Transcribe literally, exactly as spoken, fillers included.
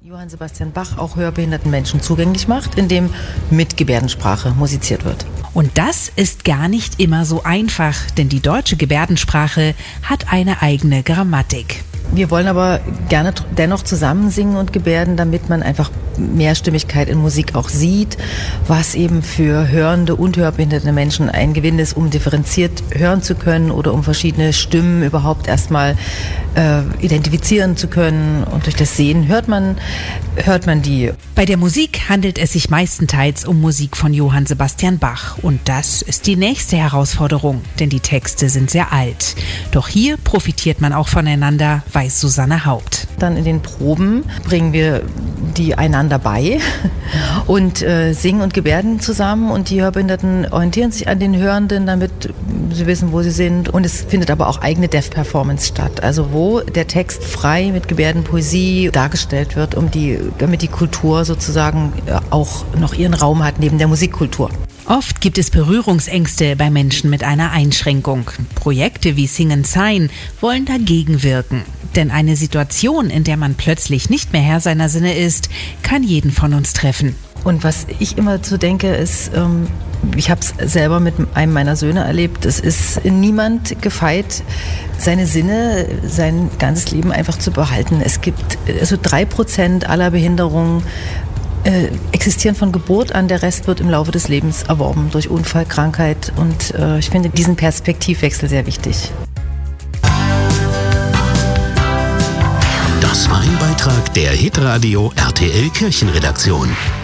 Johann Sebastian Bach auch hörbehinderten Menschen zugänglich macht, indem mit Gebärdensprache musiziert wird. Und das ist gar nicht immer so einfach, denn die deutsche Gebärdensprache hat eine eigene Grammatik. Wir wollen aber gerne dennoch zusammen singen und gebärden, damit man einfach Mehrstimmigkeit in Musik auch sieht, was eben für hörende und hörbehinderte Menschen ein Gewinn ist, um differenziert hören zu können oder um verschiedene Stimmen überhaupt erstmal äh, identifizieren zu können. Und durch das Sehen hört man, hört man die. Bei der Musik handelt es sich meistenteils um Musik von Johann Sebastian Bach. Und das ist die nächste Herausforderung, denn die Texte sind sehr alt. Doch hier profitiert man auch voneinander, weiß Susanne Haupt. Dann in den Proben bringen wir die einander bei und äh, singen und gebärden zusammen, und die Hörbehinderten orientieren sich an den Hörenden, damit sie wissen, wo sie sind. Und es findet aber auch eigene Deaf-Performance statt, also wo der Text frei mit Gebärdenpoesie dargestellt wird, um die, damit die Kultur sozusagen auch noch ihren Raum hat neben der Musikkultur. Oft gibt es Berührungsängste bei Menschen mit einer Einschränkung. Projekte wie Sing and Sign wollen dagegen wirken. Denn eine Situation, in der man plötzlich nicht mehr Herr seiner Sinne ist, kann jeden von uns treffen. Und was ich immer so denke, ist, ähm, ich habe es selber mit einem meiner Söhne erlebt, es ist niemand gefeit, seine Sinne, sein ganzes Leben einfach zu behalten. Es gibt also drei Prozent aller Behinderungen Äh, existieren von Geburt an, der Rest wird im Laufe des Lebens erworben durch Unfall, Krankheit, und äh, ich finde diesen Perspektivwechsel sehr wichtig. Das war ein Beitrag der Hitradio R T L Kirchenredaktion.